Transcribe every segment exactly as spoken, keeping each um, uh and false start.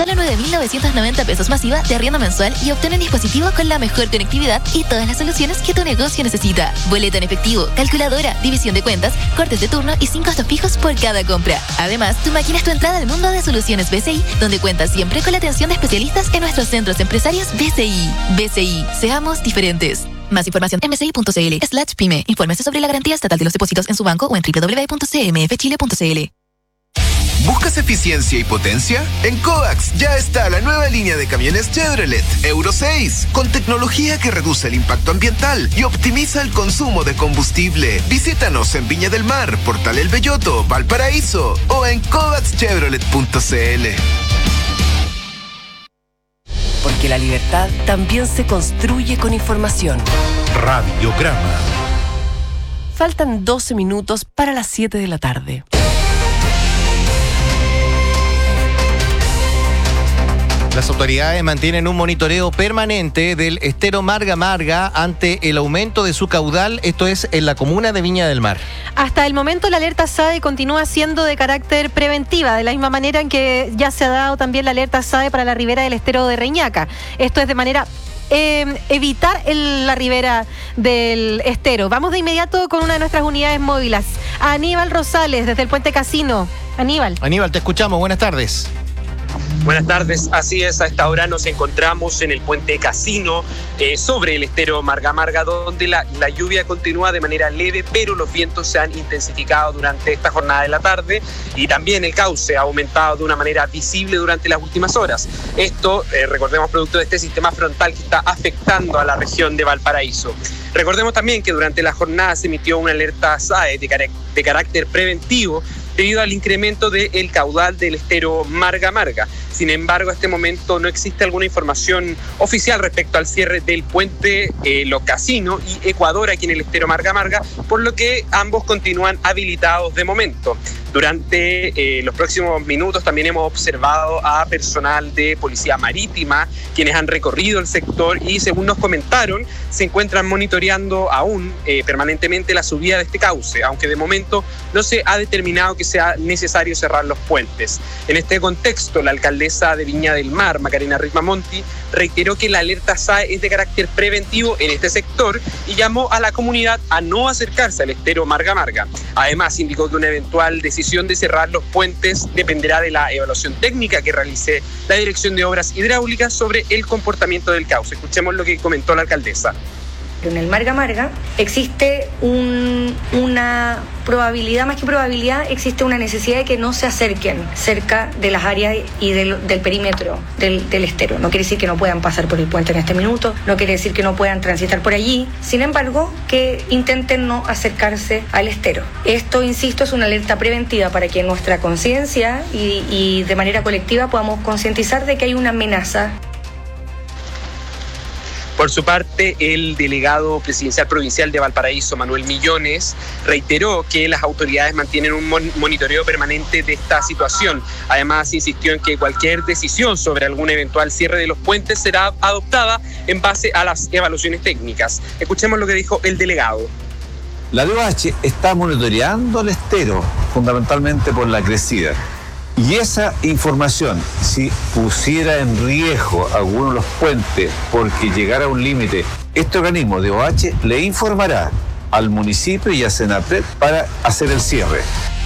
solo nueve mil novecientos noventa pesos masiva de arriendo mensual y obtén un dispositivo con la mejor conectividad y todas las soluciones que tu negocio necesita. Boleta en efectivo, calculadora, división de cuentas, cortes de turno y sin costos fijos por cada compra. Además, tu máquina es tu entrada al mundo de soluciones B C I, donde cuentas siempre con la atención de especialistas en nuestros centros empresarios B C I. B C I, seamos diferentes. Más información en mci.cl slash pyme. Infórmese sobre la garantía estatal de los depósitos en su banco o en doble u doble u doble u punto c m f chile punto c l. ¿Buscas eficiencia y potencia? En Coax ya está la nueva línea de camiones Chevrolet Euro seis, con tecnología que reduce el impacto ambiental y optimiza el consumo de combustible. Visítanos en Viña del Mar, Portal El Belloto, Valparaíso o en coax chevrolet punto c l. Porque la libertad también se construye con información. Radiograma. Faltan doce minutos para las siete de la tarde. Las autoridades mantienen un monitoreo permanente del estero Marga Marga ante el aumento de su caudal, esto es en la comuna de Viña del Mar. Hasta el momento la alerta SADE continúa siendo de carácter preventiva, de la misma manera en que ya se ha dado también la alerta SADE para la ribera del estero de Reñaca. Esto es de manera eh, evitar el, la ribera del estero. Vamos de inmediato con una de nuestras unidades móviles, Aníbal Rosales, desde el Puente Casino. Aníbal. Aníbal, te escuchamos, buenas tardes. Buenas tardes, así es, a esta hora nos encontramos en el Puente Casino, eh, sobre el estero Marga Marga, donde la, la lluvia continúa de manera leve, pero los vientos se han intensificado durante esta jornada de la tarde y también el cauce ha aumentado de una manera visible durante las últimas horas. Esto, eh, recordemos, producto de este sistema frontal que está afectando a la región de Valparaíso. Recordemos también que durante la jornada se emitió una alerta SAE de, car- de carácter preventivo debido al incremento del caudal del estero Marga Marga. Sin embargo, a este momento no existe alguna información oficial respecto al cierre del puente eh, Los Casinos y Ecuador aquí en el estero Marga Marga, por lo que ambos continúan habilitados de momento. Durante eh, los próximos minutos también hemos observado a personal de Policía Marítima, quienes han recorrido el sector y, según nos comentaron, se encuentran monitoreando aún eh, permanentemente la subida de este cauce, aunque de momento no se ha determinado que sea necesario cerrar los puentes. En este contexto, la alcaldesa de Viña del Mar, Macarena Rismamonti, reiteró que la alerta SAE es de carácter preventivo en este sector y llamó a la comunidad a no acercarse al estero Marga Marga. Además, indicó que una eventual decisión de cerrar los puentes dependerá de la evaluación técnica que realice la Dirección de Obras Hidráulicas sobre el comportamiento del cauce. Escuchemos lo que comentó la alcaldesa. En el Marga Marga existe un, una probabilidad, más que probabilidad, existe una necesidad de que no se acerquen cerca de las áreas y del, del perímetro del, del estero. No quiere decir que no puedan pasar por el puente en este minuto, no quiere decir que no puedan transitar por allí, sin embargo, que intenten no acercarse al estero. Esto, insisto, es una alerta preventiva para que nuestra conciencia y, y de manera colectiva podamos concientizar de que hay una amenaza. Por su parte, el delegado presidencial provincial de Valparaíso, Manuel Millones, reiteró que las autoridades mantienen un mon- monitoreo permanente de esta situación. Además, insistió en que cualquier decisión sobre algún eventual cierre de los puentes será adoptada en base a las evaluaciones técnicas. Escuchemos lo que dijo el delegado. La D O H está monitoreando el estero, fundamentalmente por la crecida. Y esa información, si pusiera en riesgo alguno de los puentes porque llegara a un límite, este organismo de O H le informará al municipio y a Senapred para hacer el cierre.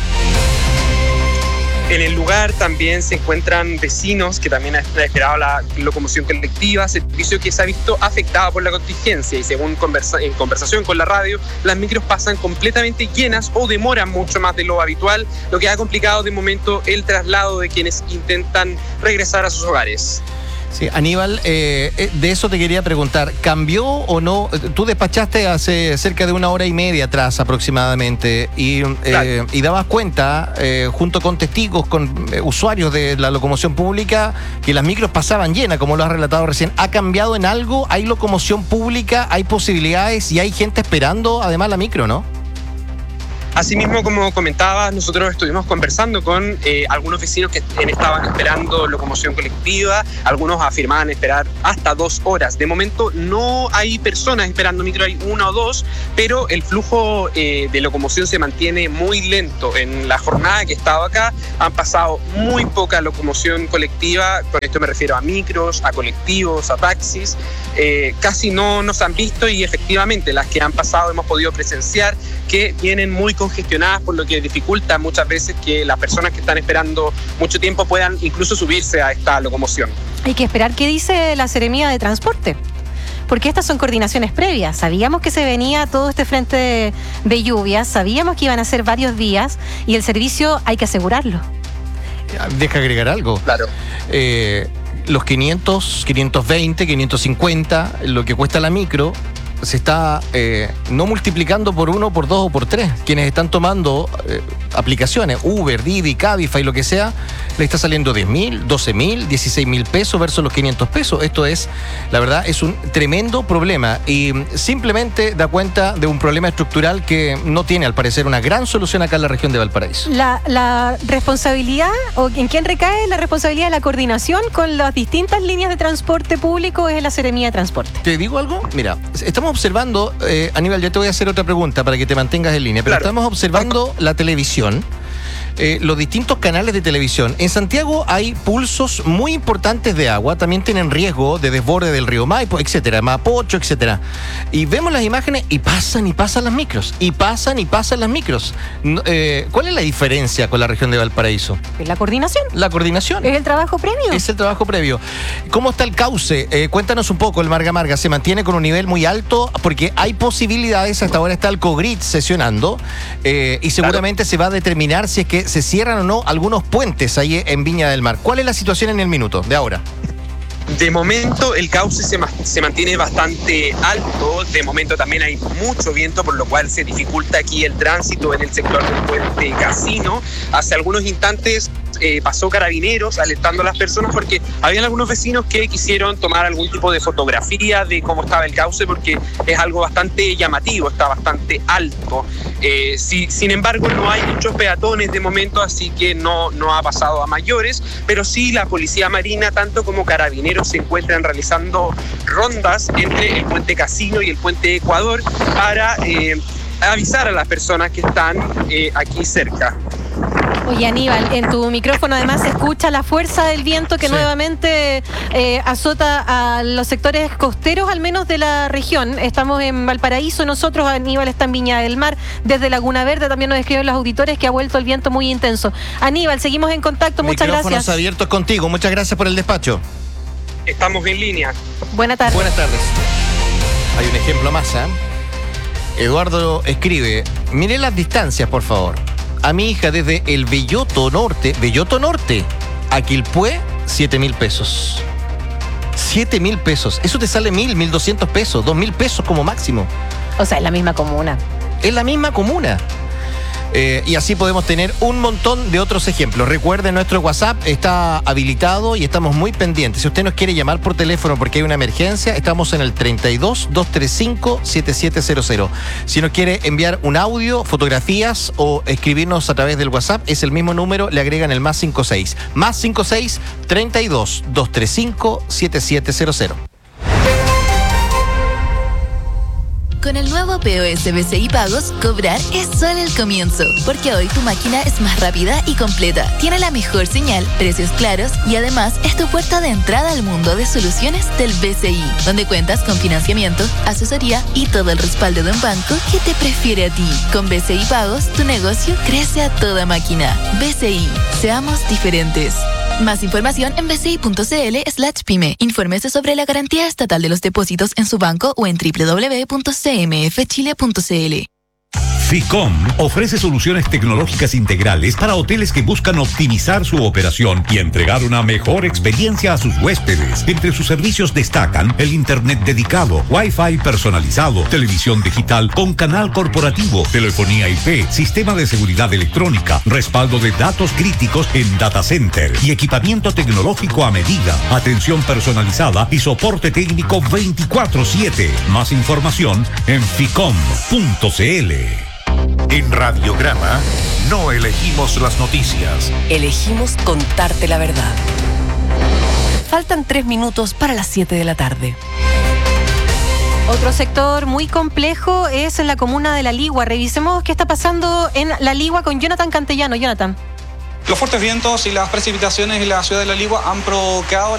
En el lugar también se encuentran vecinos que también han esperado la locomoción colectiva, servicio que se ha visto afectado por la contingencia y, según conversa- en conversación con la radio, las micros pasan completamente llenas o demoran mucho más de lo habitual, lo que ha complicado de momento el traslado de quienes intentan regresar a sus hogares. Sí, Aníbal, eh, de eso te quería preguntar, ¿cambió o no? Tú despachaste hace cerca de una hora y media atrás aproximadamente y, eh, claro. y dabas cuenta, eh, junto con testigos, con eh, usuarios de la locomoción pública, que las micros pasaban llenas, como lo has relatado recién. ¿Ha cambiado en algo? ¿Hay locomoción pública? ¿Hay posibilidades? ¿Y hay gente esperando además la micro, no? Asimismo, como comentaba, nosotros estuvimos conversando con eh, algunos vecinos que estaban esperando locomoción colectiva, algunos afirmaban esperar hasta dos horas. De momento no hay personas esperando micro, hay una o dos, pero el flujo eh, de locomoción se mantiene muy lento. En la jornada que he estado acá han pasado muy poca locomoción colectiva, con esto me refiero a micros, a colectivos, a taxis, eh, casi no nos han visto y efectivamente las que han pasado hemos podido presenciar que vienen muy congestionadas, por lo que dificulta muchas veces que las personas que están esperando mucho tiempo puedan incluso subirse a esta locomoción. Hay que esperar qué dice la Seremía de Transporte, porque estas son coordinaciones previas. Sabíamos que se venía todo este frente de, de lluvias, sabíamos que iban a ser varios días y el servicio hay que asegurarlo. Deja agregar algo. Claro. Eh, los quinientos, quinientos veinte, quinientos cincuenta, lo que cuesta la micro, se está eh, no multiplicando por uno, por dos o por tres. Quienes están tomando eh, aplicaciones, Uber, Didi, Cabify, lo que sea, le está saliendo diez mil, doce mil, dieciséis mil pesos versus los quinientos pesos. Esto es, la verdad, es un tremendo problema y simplemente da cuenta de un problema estructural que no tiene, al parecer, una gran solución acá en la región de Valparaíso. La, la responsabilidad, o en quién recae la responsabilidad de la coordinación con las distintas líneas de transporte público es la Seremía de Transporte. ¿Te digo algo? Mira, estamos observando, eh, Aníbal, ya te voy a hacer otra pregunta para que te mantengas en línea, pero claro, estamos observando la televisión, eh, los distintos canales de televisión. En Santiago hay pulsos muy importantes de agua, también tienen riesgo de desborde del río Maipo, etcétera, Mapocho, etcétera. Y vemos las imágenes y pasan y pasan las micros, y pasan y pasan las micros. Eh, ¿Cuál es la diferencia con la región de Valparaíso? La coordinación. La coordinación. Es el trabajo previo. Es el trabajo previo. ¿Cómo está el cauce? Eh, cuéntanos un poco, el Marga Marga, ¿se mantiene con un nivel muy alto? Porque hay posibilidades, hasta ahora está el COGRID sesionando, eh, y seguramente claro, se va a determinar si es que se cierran o no algunos puentes ahí en Viña del Mar. ¿Cuál es la situación en el minuto de ahora? De momento el cauce se, ma- se mantiene bastante alto, de momento también hay mucho viento, por lo cual se dificulta aquí el tránsito en el sector del puente Casino. Hace algunos instantes eh, pasó Carabineros alertando a las personas porque habían algunos vecinos que quisieron tomar algún tipo de fotografía de cómo estaba el cauce, porque es algo bastante llamativo, está bastante alto. Eh, si, sin embargo, no hay muchos peatones de momento, así que no, no ha pasado a mayores, pero sí la Policía Marina, tanto como Carabineros, se encuentran realizando rondas entre el puente Casino y el puente Ecuador para eh, avisar a las personas que están eh, aquí cerca. Oye, Aníbal, en tu micrófono además se escucha la fuerza del viento que sí, nuevamente eh, azota a los sectores costeros, al menos de la región. Estamos en Valparaíso, nosotros, Aníbal está en Viña del Mar, desde Laguna Verde también nos escriben los auditores que ha vuelto el viento muy intenso. Aníbal, seguimos en contacto, muchas gracias. Micrófonos abiertos contigo, muchas gracias por el despacho. Estamos en línea. Buenas tardes. Buenas tardes. Hay un ejemplo más, ¿eh? Eduardo escribe, mire las distancias, por favor. A mi hija desde el Belloto Norte, Belloto Norte, a Quilpué, siete mil pesos. Siete mil pesos. Eso te sale mil, mil doscientos pesos, dos mil pesos como máximo. O sea, es la misma comuna. Es la misma comuna. Eh, y así podemos tener un montón de otros ejemplos. Recuerden, nuestro WhatsApp está habilitado y estamos muy pendientes. Si usted nos quiere llamar por teléfono porque hay una emergencia, estamos en el treinta y dos, doscientos treinta y cinco, setenta y siete cero cero. Si nos quiere enviar un audio, fotografías o escribirnos a través del WhatsApp, es el mismo número, le agregan el más cincuenta y seis. Más cincuenta y seis, treinta y dos, doscientos treinta y cinco, setenta y siete cero cero. Con el nuevo P O S B C I Pagos, cobrar es solo el comienzo, porque hoy tu máquina es más rápida y completa, tiene la mejor señal, precios claros y además es tu puerta de entrada al mundo de soluciones del B C I, donde cuentas con financiamiento, asesoría y todo el respaldo de un banco que te prefiere a ti. Con B C I Pagos, tu negocio crece a toda máquina. B C I, seamos diferentes. Más información en bci.cl slash pyme. Infórmese sobre la garantía estatal de los depósitos en su banco o en doble u doble u doble u punto c m f chile punto c l. Ficom ofrece soluciones tecnológicas integrales para hoteles que buscan optimizar su operación y entregar una mejor experiencia a sus huéspedes. Entre sus servicios destacan el internet dedicado, Wi-Fi personalizado, televisión digital con canal corporativo, telefonía I P, sistema de seguridad electrónica, respaldo de datos críticos en data center y equipamiento tecnológico a medida, atención personalizada y soporte técnico veinticuatro siete. Más información en ficom punto c l. En Radiograma no elegimos las noticias. Elegimos contarte la verdad. Faltan tres minutos para las siete de la tarde. Otro sector muy complejo es en la comuna de La Ligua. Revisemos qué está pasando en La Ligua con Jonathan Cantellano. Jonathan. Los fuertes vientos y las precipitaciones en la ciudad de La Ligua han provocado